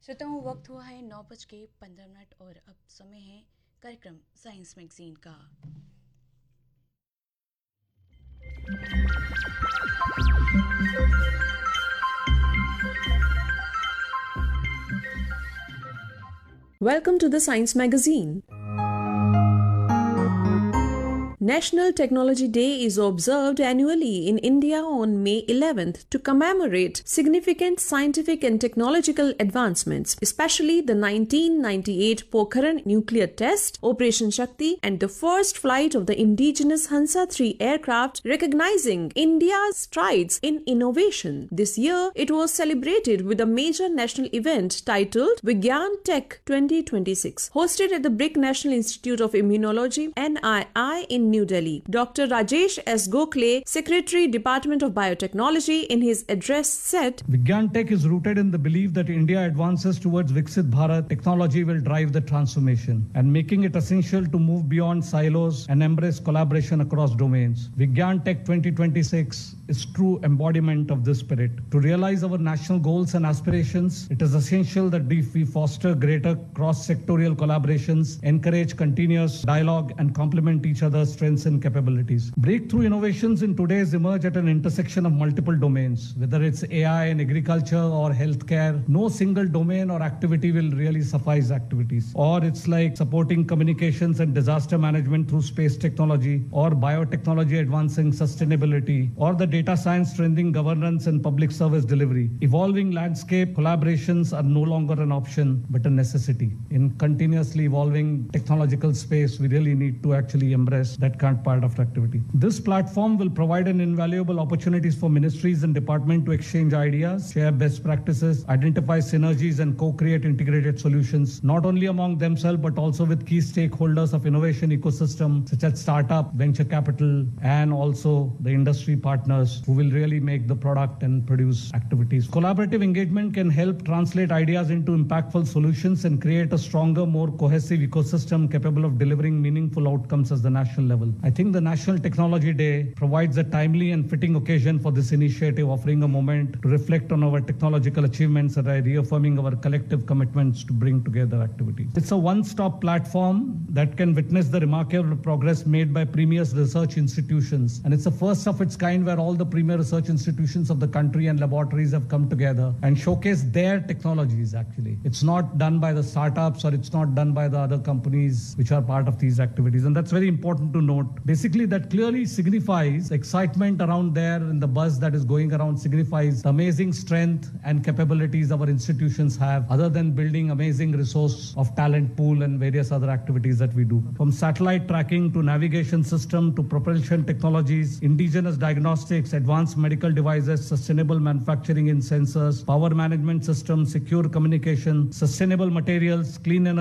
श्रोताओं वक्त हुआ है 9:15 और अब समय है कार्यक्रम साइंस मैगजीन का। Welcome to the Science Magazine. National Technology Day is observed annually in India on May 11th to commemorate significant scientific and technological advancements, especially the 1998 Pokhran nuclear test, Operation Shakti, and the first flight of the indigenous Hansa 3 aircraft, recognizing India's strides in innovation. This year, it was celebrated with a major national event titled Vigyan Tech 2026, hosted at the BRIC National Institute of Immunology, NII, in New Delhi. Dr. Rajesh S. Gokhale, Secretary, Department of Biotechnology, in his address said, Vigyan Tech is rooted in the belief that India advances towards Viksit Bharat. Technology will drive the transformation and making it essential to move beyond silos and embrace collaboration across domains. Vigyan Tech 2026 is true embodiment of this spirit. To realize our national goals and aspirations, it is essential that we foster greater cross-sectorial collaborations, encourage continuous dialogue, and complement each other's strengths and capabilities. Breakthrough innovations in today's emerge at an intersection of multiple domains, whether it's AI in agriculture or healthcare. No single domain or activity will really suffice activities. Or it's like supporting communications and disaster management through space technology, or biotechnology advancing sustainability, or the data science strengthening governance and public service delivery. Evolving landscape collaborations are no longer an option, but a necessity. In continuously evolving technological space, we really need to actually embrace that part of activity. This platform will provide an invaluable opportunities for ministries and departments to exchange ideas, share best practices, identify synergies, and co-create integrated solutions, not only among themselves, but also with key stakeholders of innovation ecosystem, such as startup, venture capital, and also the industry partners who will really make the product and produce activities. Collaborative engagement can help translate ideas into impactful solutions and create a stronger, more cohesive ecosystem capable of delivering meaningful outcomes at the national level. I think the National Technology Day provides a timely and fitting occasion for this initiative, offering a moment to reflect on our technological achievements and reaffirming our collective commitments to bring together activities. It's a one-stop platform that can witness the remarkable progress made by premier research institutions. And it's the first of its kind where all the premier research institutions of the country and laboratories have come together and showcased their technologies, actually. It's not done by the startups or it's not done by the other companies which are part of these activities. And that's very important to note. Basically, that clearly signifies excitement around there, and the buzz that is going around signifies the amazing strength and capabilities our institutions have, other than building amazing resource of talent pool and various other activities that we do. From satellite tracking to navigation system to propulsion technologies, indigenous diagnostics, advanced medical devices, sustainable manufacturing in sensors, power management systems, secure communication, sustainable materials, clean energy,